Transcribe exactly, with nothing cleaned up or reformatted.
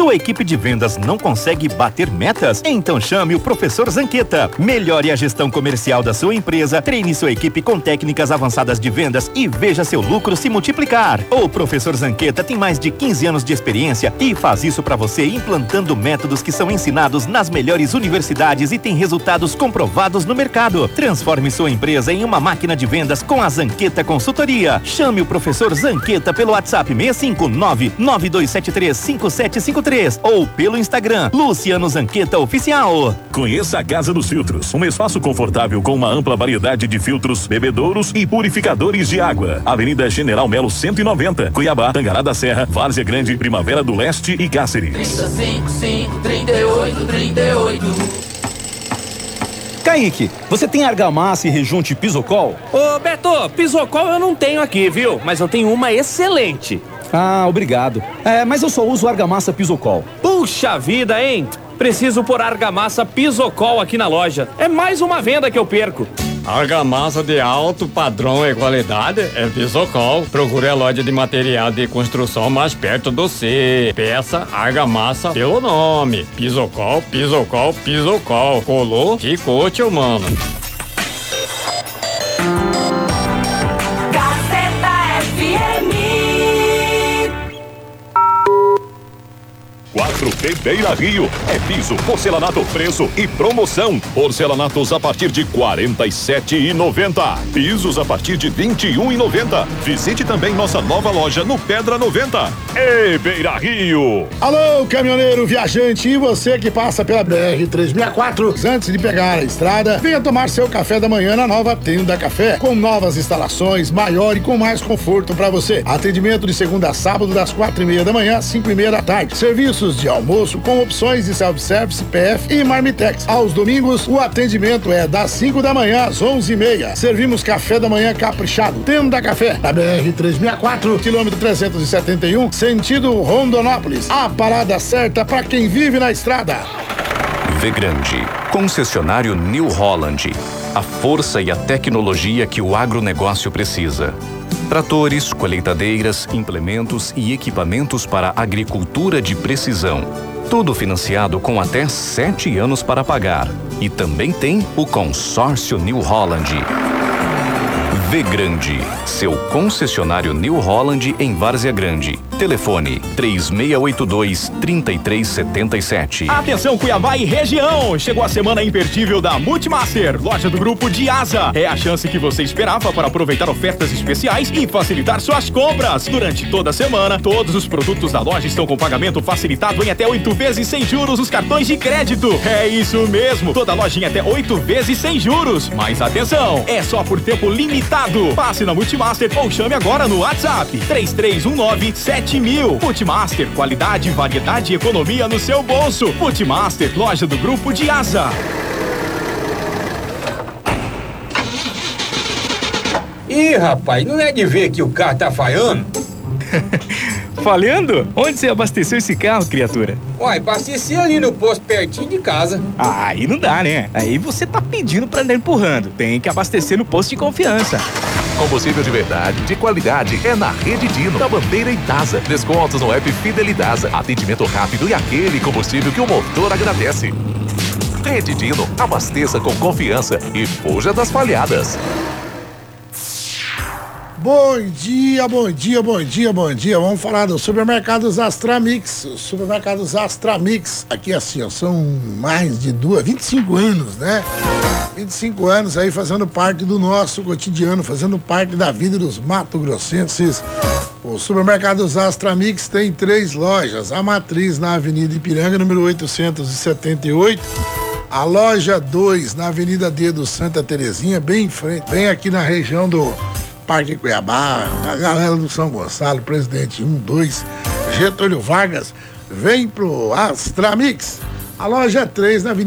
Sua equipe de vendas não consegue bater metas? Então chame o professor Zanqueta. Melhore a gestão comercial da sua empresa, treine sua equipe com técnicas avançadas de vendas e veja seu lucro se multiplicar. O professor Zanqueta tem mais de quinze anos de experiência e faz isso para você implantando métodos que são ensinados nas melhores universidades e tem resultados comprovados no mercado. Transforme sua empresa em uma máquina de vendas com a Zanqueta Consultoria. Chame o professor Zanqueta pelo WhatsApp seis cinco nove, nove dois sete três, cinco sete cinco três ou pelo Instagram Luciano Zanqueta Oficial. Conheça a Casa dos Filtros, um espaço confortável com uma ampla variedade de filtros, bebedouros e purificadores de água. Avenida General Melo cento e noventa, Cuiabá, Tangará da Serra, Várzea Grande, Primavera do Leste e Cáceres. trinta, cinco, cinco, trinta e oito, trinta e oito. Kaique, você tem argamassa e rejunte Pisocol? Ô Beto, Pisocol eu não tenho aqui, viu? Mas eu tenho uma excelente. Ah, obrigado. É, mas eu só uso argamassa Pisocol. Puxa vida, hein? Preciso pôr argamassa Pisocol aqui na loja. É mais uma venda que eu perco. Argamassa de alto padrão e qualidade é Pisocol. Procure a loja de material de construção mais perto do C. Peça argamassa pelo nome. Pisocol, Pisocol, Pisocol. Colou, ficou, tio mano. Gazeta F M. quatro P Beira Rio é piso, porcelanato, preço e promoção. Porcelanatos a partir de quarenta e sete reais e noventa centavos. Pisos a partir de vinte e um reais e noventa centavos. Visite também nossa nova loja no Pedra noventa. Ei, Beira Rio! Alô, caminhoneiro, viajante e você que passa pela B R trezentos e sessenta e quatro, antes de pegar a estrada, venha tomar seu café da manhã na nova Tenda Café, com novas instalações, maior e com mais conforto para você. Atendimento de segunda a sábado das quatro e meia da manhã às cinco e meia da tarde. Serviços de almoço com opções de self-service, P F e Marmitex. Aos domingos, o atendimento é das cinco da manhã às onze e meia. Servimos café da manhã caprichado. Tenda Café, na B R trezentos e sessenta e quatro, quilômetro trezentos e setenta e um, sentido Rondonópolis. A parada certa para quem vive na estrada. V Grande, concessionário New Holland. A força e a tecnologia que o agronegócio precisa. Tratores, colheitadeiras, implementos e equipamentos para agricultura de precisão. Tudo financiado com até sete anos para pagar. E também tem o consórcio New Holland. V Grande, seu concessionário New Holland em Várzea Grande. Telefone três seis oito dois, três três sete sete. Atenção Cuiabá e região! Chegou a semana imperdível da Multimaster, loja do grupo Diasa. É a chance que você esperava para aproveitar ofertas especiais e facilitar suas compras. Durante toda a semana, todos os produtos da loja estão com pagamento facilitado em até oito vezes sem juros nos cartões de crédito. É isso mesmo, toda loja em até oito vezes sem juros. Mas atenção, é só por tempo limitado. Passe na Multimaster ou chame agora no WhatsApp três três um nove, sete mil. Multimaster, qualidade, variedade e economia no seu bolso. Multimaster, loja do grupo Diasa. Ih, rapaz, não é de ver que o carro tá falhando? Falhando? Onde você abasteceu esse carro, criatura? Uai, abasteci ali no posto pertinho de casa. Ah, aí não dá, né? Aí você tá pedindo pra andar empurrando. Tem que abastecer no posto de confiança. Combustível de verdade, de qualidade, é na Rede Dino, da Bandeira e Dasa. Descontos no app Fidelidasa. Atendimento rápido e aquele combustível que o motor agradece. Rede Dino, abasteça com confiança e fuja das falhadas. Bom dia, bom dia, bom dia, bom dia. Vamos falar dos supermercados Astramix. Os supermercados Astramix, aqui assim, ó, são mais de duas, vinte e cinco anos, né? vinte e cinco anos aí fazendo parte do nosso cotidiano, fazendo parte da vida dos mato-grossenses. Os supermercados Astramix tem três lojas. A matriz na Avenida Ipiranga, número oitocentos e setenta e oito. A loja dois na Avenida D do Santa Terezinha, bem em frente, bem aqui na região do Parque Cuiabá, a galera do São Gonçalo, Presidente um, dois, Getúlio Vargas, vem pro Astramix. A loja três na Avenida